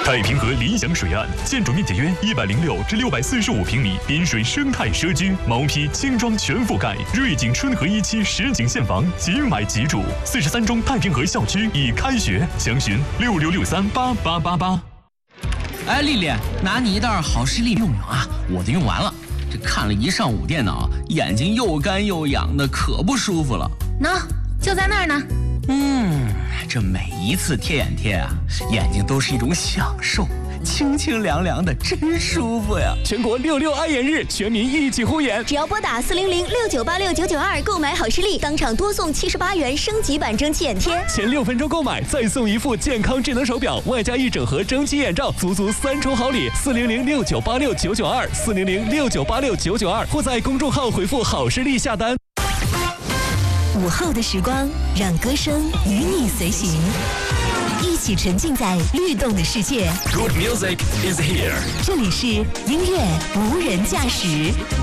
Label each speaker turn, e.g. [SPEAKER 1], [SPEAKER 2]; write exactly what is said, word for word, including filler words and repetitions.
[SPEAKER 1] 太平河理想水岸，建筑面积约一百零六至六百四十五平米，滨水生态社区，毛坯轻装全覆盖，瑞景春和一期实景现房，即买即住。四十三中太平河校区已开学，详询六六六三八八八八。
[SPEAKER 2] 哎，丽丽，拿你一袋好视力用用啊，我的用完了。这看了一上午电脑，眼睛又干又痒的，可不舒服了。
[SPEAKER 3] 喏，就在那儿呢。
[SPEAKER 2] 嗯，这每一次贴眼贴啊，眼睛都是一种享受，清清凉凉的，真舒服呀！
[SPEAKER 4] 全国六六爱眼日，全民一起护眼。
[SPEAKER 5] 只要拨打四零零六九八六九九二购买好视力，当场多送七十八元升级版蒸汽眼贴。
[SPEAKER 4] 前六分钟购买再送一副健康智能手表，外加一整盒蒸汽眼罩，足足三重好礼。四零零六九八六九九二，四零零六九八六九九二，或在公众号回复好视力下单。
[SPEAKER 6] 午后的时光，让歌声与你随行，一起沉浸在律动的世界。
[SPEAKER 1] Good music is here。
[SPEAKER 6] 这里是音乐无人驾驶。